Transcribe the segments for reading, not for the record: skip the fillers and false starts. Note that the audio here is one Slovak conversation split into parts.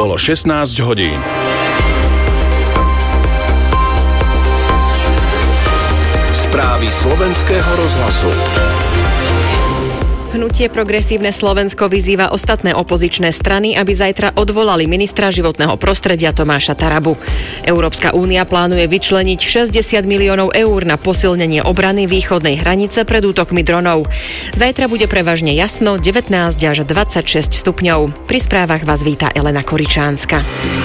Bolo 16 hodín. Správy slovenského rozhlasu. Hnutie Progresívne Slovensko vyzýva ostatné opozičné strany, aby zajtra odvolali ministra životného prostredia Tomáša Tarabu. Európska únia plánuje vyčleniť 60 miliónov eur na posilnenie obrany východnej hranice pred útokmi dronov. Zajtra bude prevažne jasno, 19 až 26 stupňov. Pri správach vás víta Elena Koričánska.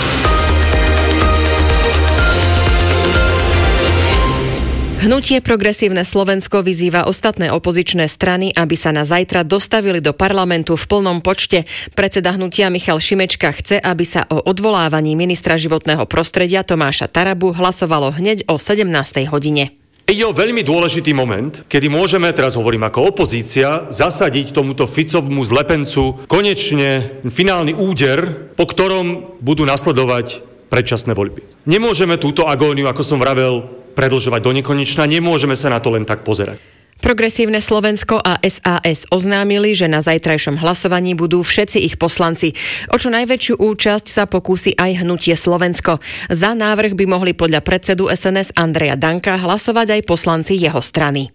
Hnutie Progresívne Slovensko vyzýva ostatné opozičné strany, aby sa na zajtra dostavili do parlamentu v plnom počte. Predseda hnutia Michal Šimečka chce, aby sa o odvolávaní ministra životného prostredia Tomáša Tarabu hlasovalo hneď o 17. hodine. Ide o veľmi dôležitý moment, kedy môžeme, teraz hovorím ako opozícia, zasadiť tomuto Ficovmu zlepencu konečne finálny úder, po ktorom budú nasledovať predčasné voľby. Nemôžeme túto agóniu, ako som vravel, predĺžovať do nekonečna, nemôžeme sa na to len tak pozerať. Progresívne Slovensko a SAS oznámili, že na zajtrajšom hlasovaní budú všetci ich poslanci. O čo najväčšiu účasť sa pokúsi aj Hnutie Slovensko. Za návrh by mohli podľa predsedu SNS Andreja Danka hlasovať aj poslanci jeho strany.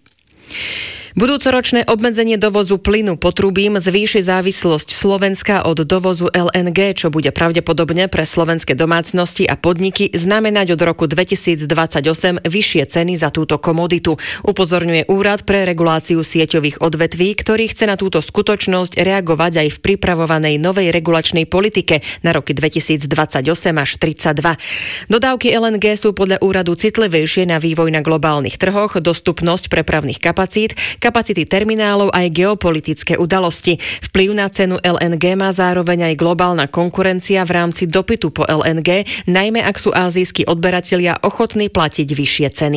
Budúcoročné obmedzenie dovozu plynu potrubím zvýši závislosť Slovenska od dovozu LNG, čo bude pravdepodobne pre slovenské domácnosti a podniky znamenať od roku 2028 vyššie ceny za túto komoditu, upozorňuje Úrad pre reguláciu sieťových odvetví, ktorý chce na túto skutočnosť reagovať aj v pripravovanej novej regulačnej politike na roky 2028 až 32. Dodávky LNG sú podľa úradu citlivejšie na vývoj na globálnych trhoch, dostupnosť prepravných kapacít, kapacity terminálov aj geopolitické udalosti. Vplyv na cenu LNG má zároveň aj globálna konkurencia v rámci dopytu po LNG, najmä ak sú ázijskí odberatelia ochotní platiť vyššie ceny.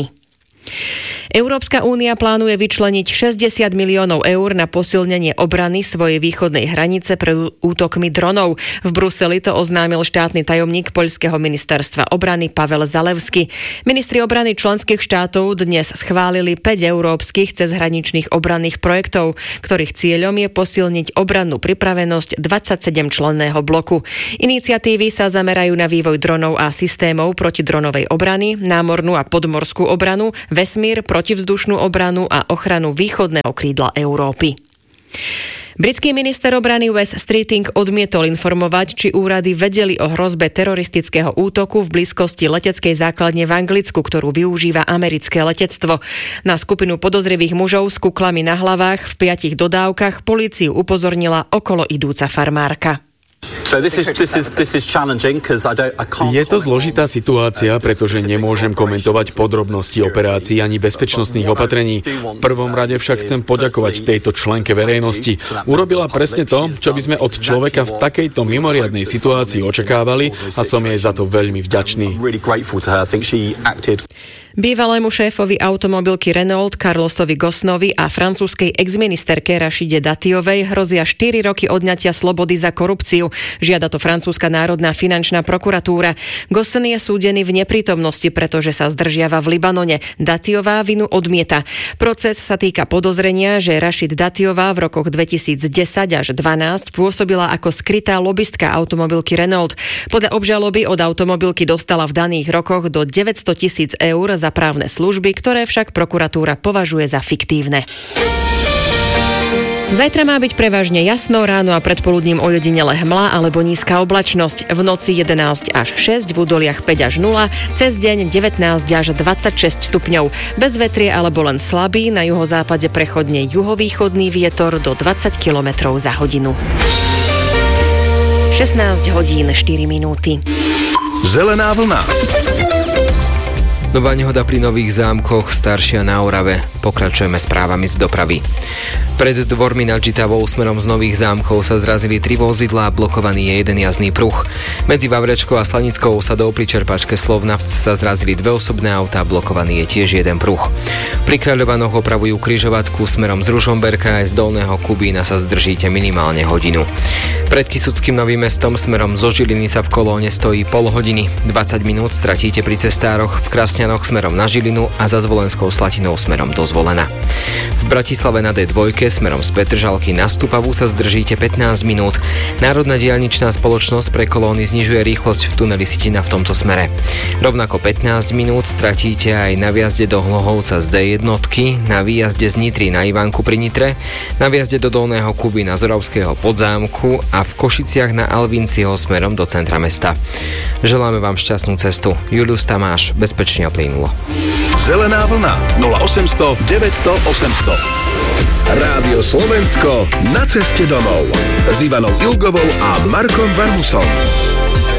Európska únia plánuje vyčleniť 60 miliónov eur na posilnenie obrany svojej východnej hranice pred útokmi dronov. V Bruseli to oznámil štátny tajomník poľského ministerstva obrany Pavel Zalewski. Ministri obrany členských štátov dnes schválili 5 európskych cezhraničných obranných projektov, ktorých cieľom je posilniť obrannú pripravenosť 27-členného bloku. Iniciatívy sa zamerajú na vývoj dronov a systémov protidronovej obrany, námornú a podmorskú obranu, vesmír, protivzdušnú obranu a ochranu východného krídla Európy. Britský minister obrany Wes Streeting odmietol informovať, či úrady vedeli o hrozbe teroristického útoku v blízkosti leteckej základne v Anglicku, ktorú využíva americké letectvo. Na skupinu podozrivých mužov s kuklami na hlavách v 5 dodávkach políciu upozornila okolo idúca farmárka. Je to zložitá situácia, pretože nemôžem komentovať podrobnosti operácií ani bezpečnostných opatrení. V prvom rade však chcem poďakovať tejto členke verejnosti. Urobila presne to, čo by sme od človeka v takejto mimoriadnej situácii očakávali a som jej za to veľmi vďačný. Bývalému šéfovi automobilky Renault Carlosovi Ghosnovi a francúzskej exministerke Rachide Datiovej hrozia 4 roky odňatia slobody za korupciu. Žiada to francúzska národná finančná prokuratúra. Ghosn je súdený v neprítomnosti, pretože sa zdržiava v Libanone. Datiová vinu odmieta. Proces sa týka podozrenia, že Rachid Datiová v rokoch 2010 až 2012 pôsobila ako skrytá lobistka automobilky Renault. Podľa obžaloby od automobilky dostala v daných rokoch do 900 000 eur za právne služby, ktoré však prokuratúra považuje za fiktívne. Zajtra má byť prevažne jasno, ráno a predpoludním ojedinele hmla alebo nízka oblačnosť. V noci 11 až 6, v údoliach 5 až 0, cez deň 19 až 26 stupňov. Bez vetrie alebo len slabý, na juhozápade prechodne juhovýchodný vietor do 20 km za hodinu. 16 hodín 4 minúty. Zelená vlna. Nová nehoda pri Nových Zámkoch, staršia na Orave. Pokračujeme správami z dopravy. Pred dvormi nad Žitavou smerom z Nových Zámkov sa zrazili 3 vozidlá, blokovaný je jeden jazdný pruh. Medzi Vavrečkou a Slanickou osadou pri čerpačke Slovnavc sa zrazili 2 osobné autá, blokovaný je tiež jeden pruh. Pri Kráľovanoch opravujú križovatku smerom z Ružomberka aj z Dolného Kubína sa zdržíte minimálne hodinu. Pred Kysuckým Novým Mestom smerom zo Žiliny sa v kolóne stojí pol hodiny. 20 minút stratíte pri cestároch v Krasňanoch smerom na Žilinu a za Zvolenskou Slatinou smerom do Zvolena. V Bratislave na D2 Čižke smerom z Petržalky na Stupavu sa zdržíte 15 minút. Národná diaľničná spoločnosť pre kolóny znižuje rýchlosť v tuneli Sitina v tomto smere. Rovnako 15 minút stratíte aj na výjazde do Hlohovca z D1, na výjazde z Nitry na Ivánku pri Nitre, na výjazde do Dolného Kubína z Oravského Podzámku a v Košiciach na Alvinciho smerom do centra mesta. Želáme vám šťastnú cestu. Julius Tamáš, bezpečne a plynulo. Zelená vlna 0800 900 800. Rádio Slovensko na ceste domov s Ivanou Ilgovou a Markom Varmusom.